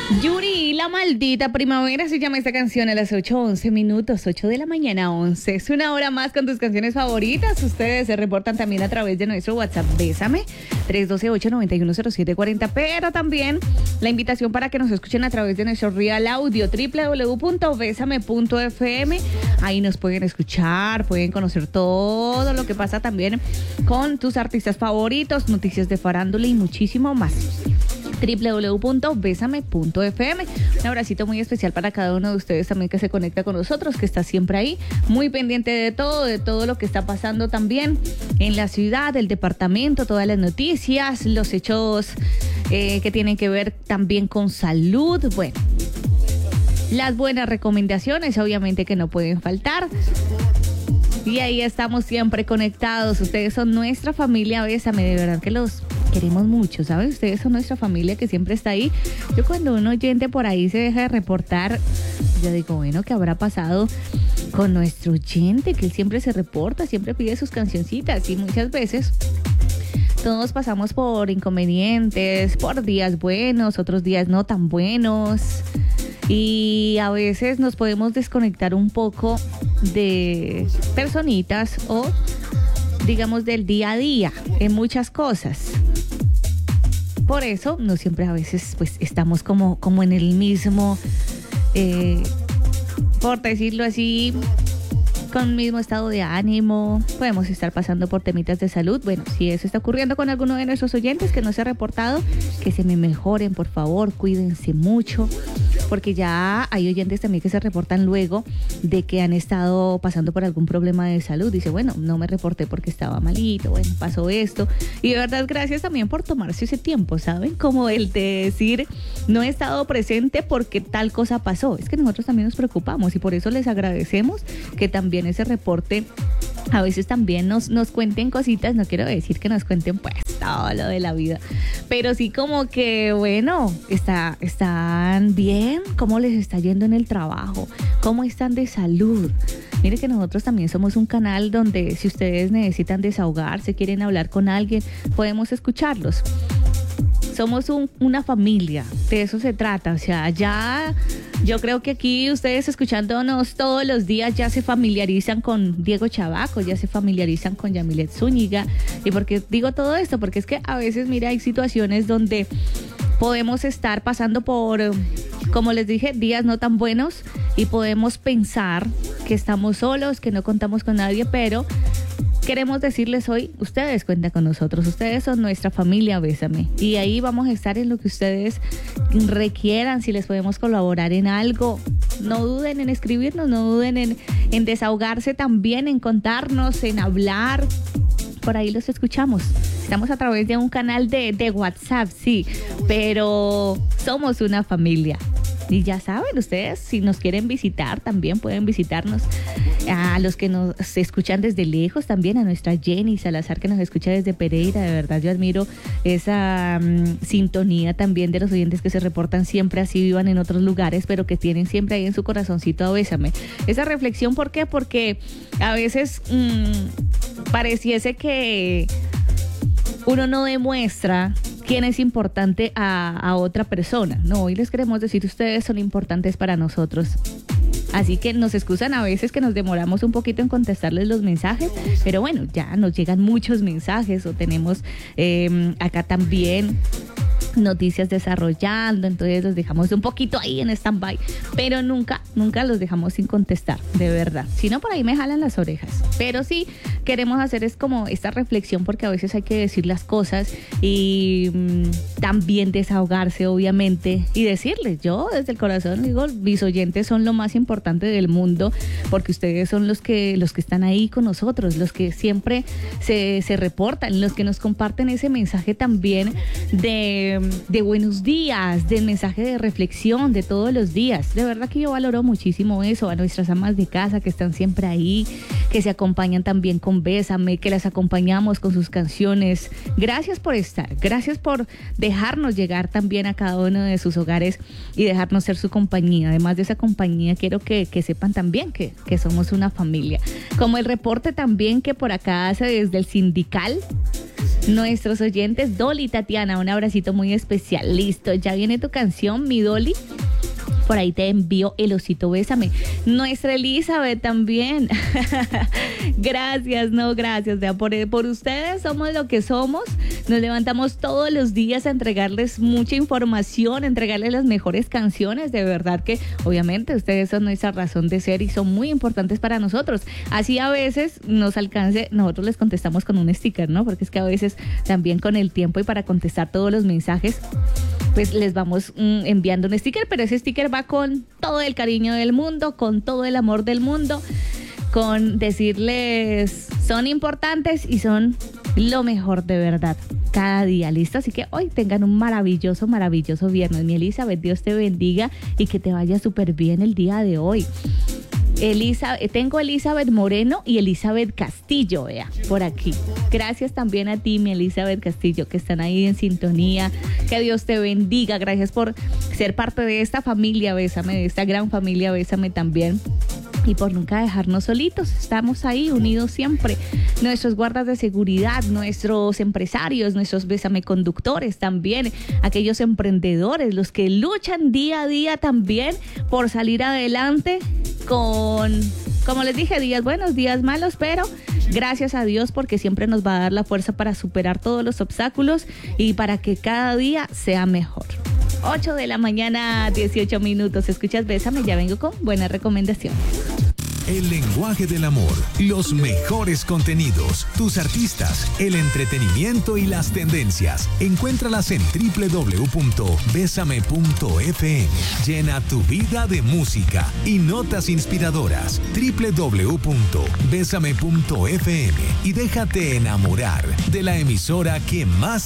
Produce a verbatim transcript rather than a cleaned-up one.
Yuri, la maldita primavera se llama esta canción a las ocho once minutos, ocho de la mañana once. Es una hora más con tus canciones favoritas. Ustedes se reportan también a través de nuestro WhatsApp Bésame, tres uno dos, ocho nueve uno, cero siete cuatro cero. Pero también la invitación para que nos escuchen a través de nuestro Real Audio, doble u doble u doble u punto bésame punto efe eme. Ahí nos pueden escuchar, pueden conocer todo lo que pasa también con tus artistas favoritos, noticias de farándula y muchísimo más. doble u doble u doble u punto bésame punto efe eme. Un abracito muy especial para cada uno de ustedes también que se conecta con nosotros, que está siempre ahí, muy pendiente de todo, de todo lo que está pasando también en la ciudad, el departamento, todas las noticias, los hechos eh, que tienen que ver también con salud. Bueno, las buenas recomendaciones obviamente que no pueden faltar. Y ahí estamos siempre conectados. Ustedes son nuestra familia Bésame, de verdad que los queremos mucho, ¿sabes? Ustedes son nuestra familia que siempre está ahí. Yo cuando un oyente por ahí se deja de reportar, yo digo, bueno, ¿qué habrá pasado con nuestro oyente? Que él siempre se reporta, siempre pide sus cancioncitas y muchas veces todos pasamos por inconvenientes, por días buenos, otros días no tan buenos. Y a veces nos podemos desconectar un poco de personitas o, digamos, del día a día en muchas cosas. Por eso, no siempre a veces pues estamos como, como en el mismo, eh, por decirlo así, con el mismo estado de ánimo. Podemos estar pasando por temitas de salud. Bueno, si eso está ocurriendo con alguno de nuestros oyentes que no se ha reportado, que se me mejoren, por favor, cuídense mucho. Porque ya hay oyentes también que se reportan luego de que han estado pasando por algún problema de salud. Dice, bueno, no me reporté porque estaba malito, bueno, pasó esto. Y de verdad, gracias también por tomarse ese tiempo, ¿saben? Como el de decir, no he estado presente porque tal cosa pasó. Es que nosotros también nos preocupamos y por eso les agradecemos que también ese reporte a veces también nos, nos cuenten cositas. No quiero decir que nos cuenten pues todo lo de la vida, pero sí como que, bueno, está, están bien, cómo les está yendo en el trabajo, cómo están de salud. Mire que nosotros también somos un canal donde si ustedes necesitan desahogarse, quieren hablar con alguien, podemos escucharlos. Somos un, una familia, de eso se trata. O sea, ya yo creo que aquí ustedes escuchándonos todos los días ya se familiarizan con Diego Chavaco, ya se familiarizan con Yamilet Zúñiga. ¿Y por qué digo todo esto? Porque es que a veces, mira, hay situaciones donde podemos estar pasando por, como les dije, días no tan buenos y podemos pensar que estamos solos, que no contamos con nadie, pero queremos decirles hoy, ustedes cuentan con nosotros, ustedes son nuestra familia Bésame. Y ahí vamos a estar en lo que ustedes requieran, si les podemos colaborar en algo. No duden en escribirnos, no duden en, en desahogarse también, en contarnos, en hablar. Por ahí los escuchamos. Estamos a través de un canal de, de WhatsApp, sí, pero somos una familia. Y ya saben, ustedes si nos quieren visitar también pueden visitarnos. A los que nos escuchan desde lejos también, a nuestra Jenny Salazar que nos escucha desde Pereira. De verdad yo admiro esa um, sintonía también de los oyentes que se reportan siempre, así vivan en otros lugares, pero que tienen siempre ahí en su corazoncito a Bésame. Esa reflexión, ¿por qué? Porque a veces um, pareciese que uno no demuestra quién es importante a, a otra persona. No, hoy les queremos decir, ustedes son importantes para nosotros. Así que nos excusan a veces que nos demoramos un poquito en contestarles los mensajes, pero bueno, ya nos llegan muchos mensajes o tenemos eh, acá también noticias desarrollando, entonces los dejamos un poquito ahí en stand-by, pero nunca, nunca los dejamos sin contestar, de verdad. Si no, por ahí me jalan las orejas. Pero sí, queremos hacer es como esta reflexión, porque a veces hay que decir las cosas y mmm, también desahogarse, obviamente, y decirles, yo desde el corazón digo, mis oyentes son lo más importante del mundo, porque ustedes son los que, los que están ahí con nosotros, los que siempre se, se reportan, los que nos comparten ese mensaje también de de buenos días, del mensaje de reflexión de todos los días. De verdad que yo valoro muchísimo eso, a nuestras amas de casa que están siempre ahí, que se acompañan también con Bésame, que las acompañamos con sus canciones. Gracias por estar, gracias por dejarnos llegar también a cada uno de sus hogares y dejarnos ser su compañía. Además de esa compañía, quiero que, que sepan también que, que somos una familia. Como el reporte también que por acá hace desde el sindical nuestros oyentes, Dolly Tatiana, un abracito muy especial. Listo, ya viene tu canción, mi Dolly. Por ahí te envío el osito Bésame. Nuestra Elizabeth también. Gracias, no, gracias. Por, por ustedes somos lo que somos. Nos levantamos todos los días a entregarles mucha información, a entregarles las mejores canciones. De verdad que, obviamente, ustedes son nuestra razón de ser y son muy importantes para nosotros. Así a veces nos alcance, nosotros les contestamos con un sticker, ¿no? Porque es que a veces también con el tiempo y para contestar todos los mensajes, pues les vamos mm, enviando un sticker, pero ese sticker va con todo el cariño del mundo, con todo el amor del mundo, con decirles son importantes y son lo mejor de verdad cada día, ¿listo? Así que hoy tengan un maravilloso, maravilloso viernes. Mi Elizabeth, Dios te bendiga y que te vaya súper bien el día de hoy. Elisa, tengo Elizabeth Moreno y Elizabeth Castillo, vea, por aquí. Gracias también a ti, mi Elizabeth Castillo, que están ahí en sintonía. Que Dios te bendiga. Gracias por ser parte de esta familia Bésame, de esta gran familia Bésame también. Y por nunca dejarnos solitos, estamos ahí unidos siempre. Nuestros guardas de seguridad, nuestros empresarios, nuestros Bésame conductores también, aquellos emprendedores, los que luchan día a día también por salir adelante con, como les dije, días buenos, días malos, pero gracias a Dios porque siempre nos va a dar la fuerza para superar todos los obstáculos y para que cada día sea mejor. ocho de la mañana, dieciocho minutos. Escuchas Bésame, ya vengo con buenas recomendaciones. El lenguaje del amor, los mejores contenidos, tus artistas, el entretenimiento y las tendencias. Encuéntralas en doble u doble u doble u punto bésame punto efe eme. Llena tu vida de música y notas inspiradoras. doble u doble u doble u punto bésame punto efe eme y déjate enamorar de la emisora que más